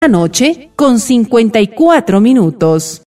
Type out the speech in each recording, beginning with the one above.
noche con 54 minutos.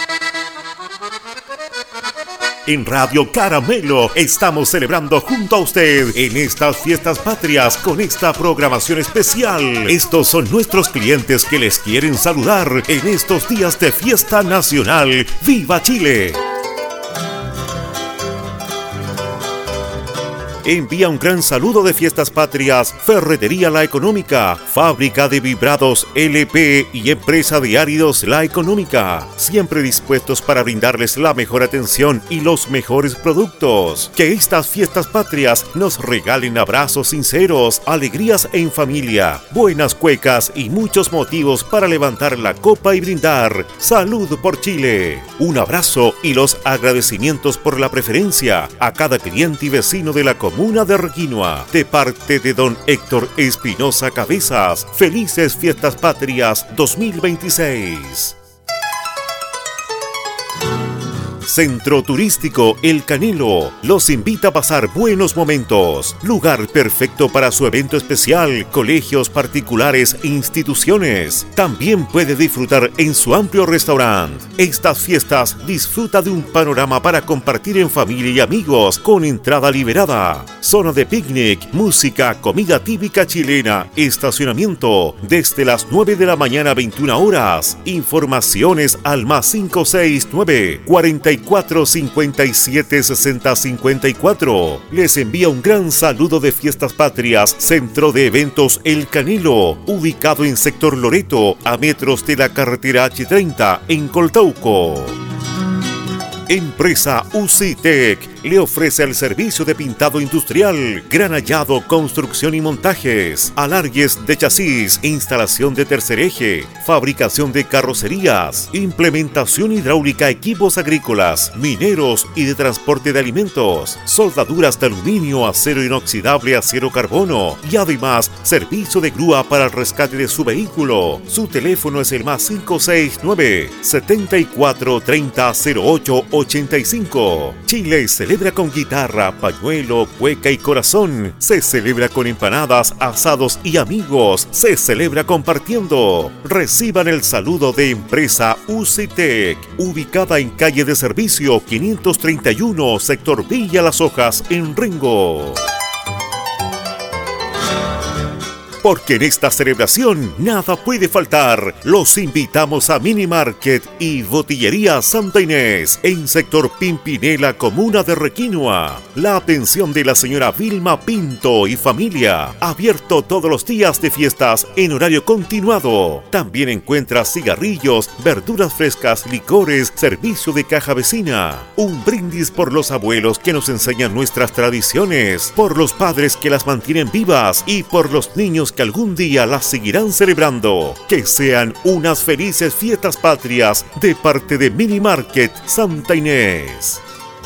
En Radio Caramelo estamos celebrando junto a usted en estas fiestas patrias con esta programación especial. Estos son nuestros clientes que les quieren saludar en estos días de fiesta nacional. ¡Viva Chile! Envía un gran saludo de fiestas patrias Ferretería La Económica, fábrica de vibrados LP y empresa de áridos La Económica, siempre dispuestos para brindarles la mejor atención y los mejores productos. Que estas fiestas patrias nos regalen abrazos sinceros, alegrías en familia, buenas cuecas y muchos motivos para levantar la copa y brindar. ¡Salud por Chile! Un abrazo y los agradecimientos por la preferencia a cada cliente y vecino de la comuna de Requinoa, de parte de don Héctor Espinosa Cabezas. Felices Fiestas Patrias 2026. Centro Turístico El Canelo los invita a pasar buenos momentos. Lugar perfecto para su evento especial, colegios particulares e instituciones. También puede disfrutar en su amplio restaurante. Estas fiestas disfruta de un panorama para compartir en familia y amigos con entrada liberada. Zona de picnic, música, comida típica chilena, estacionamiento desde las 9 de la mañana a 21 horas. Informaciones al +569 44 57 60 54. Les envía un gran saludo de Fiestas Patrias, Centro de Eventos El Canelo, ubicado en sector Loreto, a metros de la carretera H30 en Coltauco. Empresa UCITEC le ofrece el servicio de pintado industrial, granallado, construcción y montajes, alargues de chasis, instalación de tercer eje, fabricación de carrocerías, implementación hidráulica, equipos agrícolas, mineros y de transporte de alimentos, soldaduras de aluminio, acero inoxidable, acero carbono y además servicio de grúa para el rescate de su vehículo. Su teléfono es el +569 74 30 08 85. Chile celebra con guitarra, pañuelo, cueca y corazón. Se celebra con empanadas, asados y amigos. Se celebra compartiendo. Reciban el saludo de Empresa UCITEC, ubicada en calle de servicio 531, sector Villa Las Hojas, en Rengo. Porque en esta celebración nada puede faltar. Los invitamos a Mini Market y Botillería Santa Inés, en sector Pimpinela, comuna de Requinoa. La atención de la señora Vilma Pinto y familia. Abierto todos los días de fiestas en horario continuado. También encuentra cigarrillos, verduras frescas, licores, servicio de caja vecina. Un brindis por los abuelos que nos enseñan nuestras tradiciones, por los padres que las mantienen vivas y por los niños que algún día las seguirán celebrando. Que sean unas felices fiestas patrias de parte de Mini Market Santa Inés.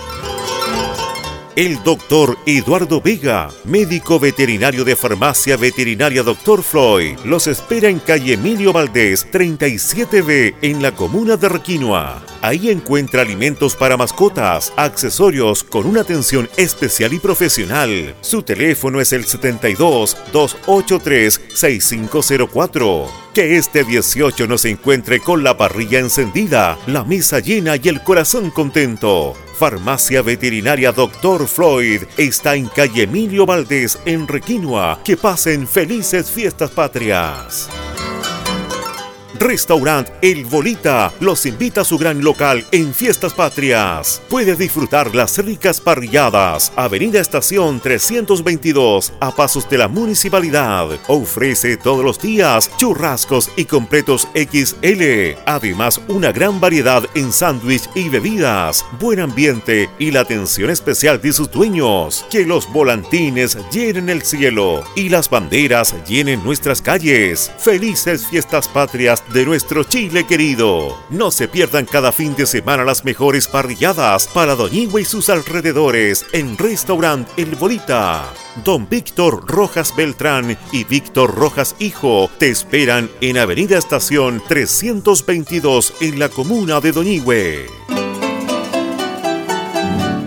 El doctor Eduardo Vega, médico veterinario de Farmacia Veterinaria Dr. Floyd, los espera en calle Emilio Valdés 37B en la comuna de Requinoa. Ahí encuentra alimentos para mascotas, accesorios con una atención especial y profesional. Su teléfono es el 72 283 6504. Que este 18 nos encuentre con la parrilla encendida, la mesa llena y el corazón contento. Farmacia Veterinaria Dr. Floyd está en calle Emilio Valdés en Requinoa. Que pasen felices fiestas patrias. Restaurant El Bolita los invita a su gran local en Fiestas Patrias. Puede disfrutar las ricas parrilladas. Avenida Estación 322, a pasos de la municipalidad. Ofrece todos los días churrascos y completos XL. Además, una gran variedad en sándwich y bebidas. Buen ambiente y la atención especial de sus dueños. Que los volantines llenen el cielo y las banderas llenen nuestras calles. Felices Fiestas Patrias de nuestro Chile querido. No se pierdan cada fin de semana las mejores parrilladas para Doñihue y sus alrededores en Restaurant El Bolita. Don Víctor Rojas Beltrán y Víctor Rojas Hijo te esperan en Avenida Estación 322 en la comuna de Doñihue.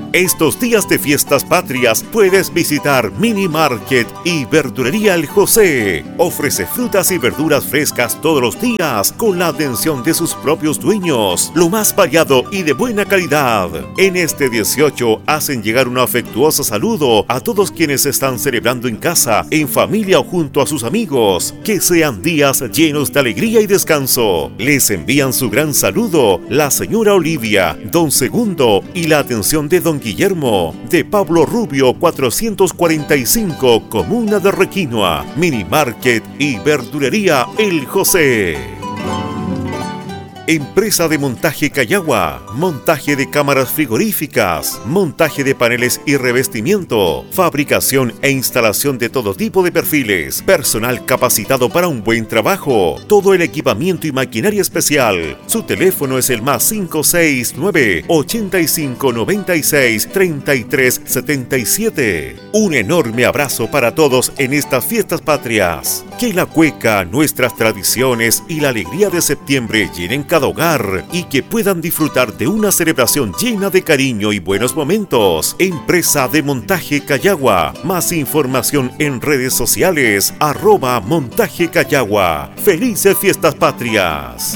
Estos días de fiestas patrias puedes visitar Mini Market y Verdulería El José. Ofrece frutas y verduras frescas todos los días con la atención de sus propios dueños, lo más variado y de buena calidad. En este 18 hacen llegar un afectuoso saludo a todos quienes están celebrando en casa, en familia o junto a sus amigos. Que sean días llenos de alegría y descanso. Les envían su gran saludo la señora Olivia, don Segundo y la atención de don Guillermo, de Pablo Rubio 445, Comuna de Requinoa. Mini Market y Verdulería El José. Empresa de Montaje Cayagua, montaje de cámaras frigoríficas, montaje de paneles y revestimiento, fabricación e instalación de todo tipo de perfiles, personal capacitado para un buen trabajo, todo el equipamiento y maquinaria especial. Su teléfono es el +569 8596 3377. Un enorme abrazo para todos en estas fiestas patrias. Que la cueca, nuestras tradiciones y la alegría de septiembre llenen cada hogar y que puedan disfrutar de una celebración llena de cariño y buenos momentos. Empresa de Montaje Cayagua. Más información en redes sociales @Montaje Cayagua. ¡Felices fiestas patrias!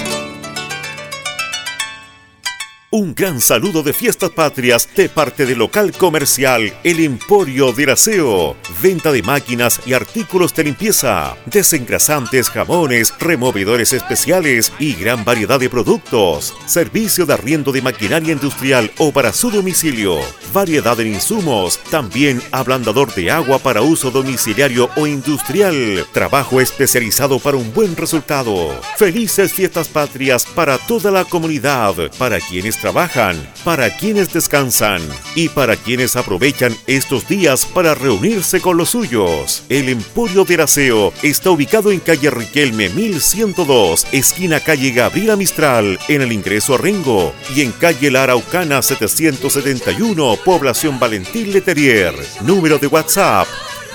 Un gran saludo de fiestas patrias de parte del local comercial El Emporio del Aseo. Venta de máquinas y artículos de limpieza, desengrasantes, jamones, removedores especiales y gran variedad de productos. Servicio de arriendo de maquinaria industrial o para su domicilio. Variedad de insumos. También ablandador de agua para uso domiciliario o industrial. Trabajo especializado para un buen resultado. Felices fiestas patrias para toda la comunidad, para quienes trabajan, para quienes descansan y para quienes aprovechan estos días para reunirse con los suyos. El Emporio del Aseo está ubicado en calle Riquelme 1102, esquina calle Gabriela Mistral, en el ingreso a Rengo, y en calle La Araucana 771, población Valentín Letelier. Número de WhatsApp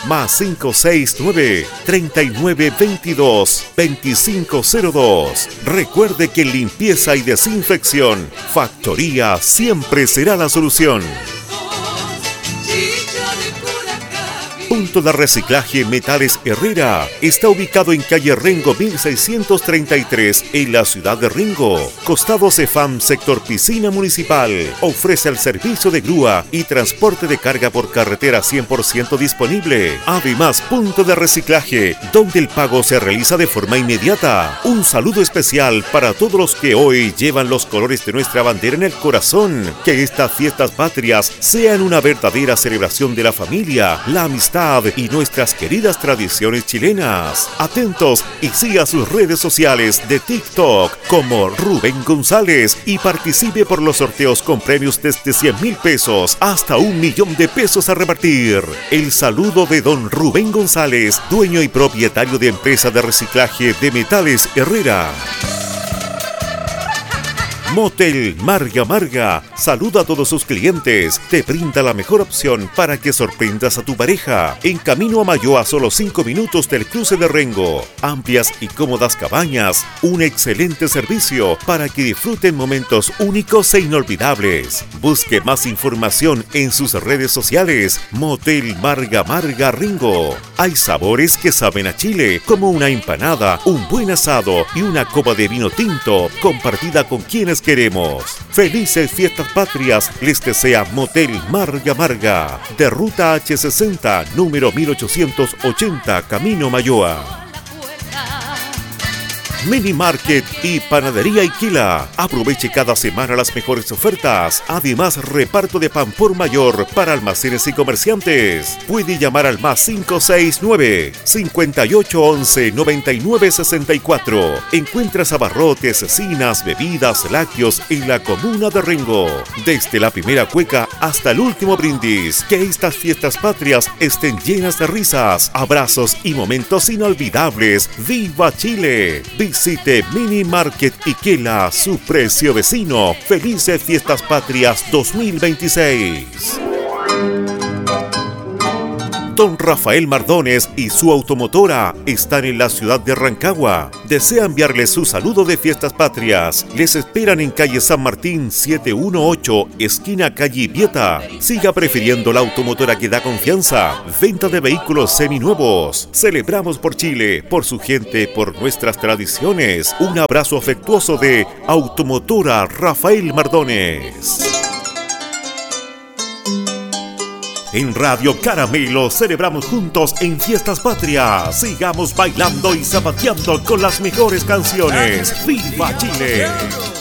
+569 3922 2502. Recuerde que en limpieza y desinfección, Factoría siempre será la solución. Punto de reciclaje Metales Herrera está ubicado en calle Rengo 1633 en la ciudad de Rengo. Costado Cefam, sector piscina municipal. Ofrece el servicio de grúa y transporte de carga por carretera 100% disponible. Además, punto de reciclaje donde el pago se realiza de forma inmediata. Un saludo especial para todos los que hoy llevan los colores de nuestra bandera en el corazón. Que estas fiestas patrias sean una verdadera celebración de la familia, la amistad y nuestras queridas tradiciones chilenas. Atentos y siga sus redes sociales de TikTok como Rubén González y participe por los sorteos con premios desde 100,000 pesos hasta 1,000,000 de pesos a repartir. El saludo de don Rubén González, dueño y propietario de empresa de reciclaje de Metales Herrera. Motel Marga Marga saluda a todos sus clientes. Te brinda la mejor opción para que sorprendas a tu pareja. En camino a Mayo, a solo 5 minutos del cruce de Rengo. Amplias y cómodas cabañas. Un excelente servicio para que disfruten momentos únicos e inolvidables. Busque más información en sus redes sociales. Motel Marga Marga Rengo. Hay sabores que saben a Chile, como una empanada, un buen asado y una copa de vino tinto compartida con quienes queremos. Felices fiestas patrias les desea Motel Marga Marga, de ruta H60, número 1880, Camino Mayoa. Mini Market y Panadería Iquila. Aproveche cada semana las mejores ofertas. Además, reparto de pan por mayor para almacenes y comerciantes. Puede llamar al +569 5811 9964. Encuentras abarrotes, cecinas, bebidas, lácteos en la comuna de Rengo. Desde la primera cueca hasta el último brindis. Que estas fiestas patrias estén llenas de risas, abrazos y momentos inolvidables. ¡Viva Chile! Visite Mini Market Iquila, su precio vecino. Felices fiestas patrias 2026. Don Rafael Mardones y su automotora están en la ciudad de Rancagua. Desea enviarles su saludo de Fiestas Patrias. Les esperan en calle San Martín 718, esquina calle Vieta. Siga prefiriendo la automotora que da confianza. Venta de vehículos seminuevos. Celebramos por Chile, por su gente, por nuestras tradiciones. Un abrazo afectuoso de Automotora Rafael Mardones. En Radio Caramelo celebramos juntos en Fiestas Patrias. Sigamos bailando y zapateando con las mejores canciones. ¡Viva Chile!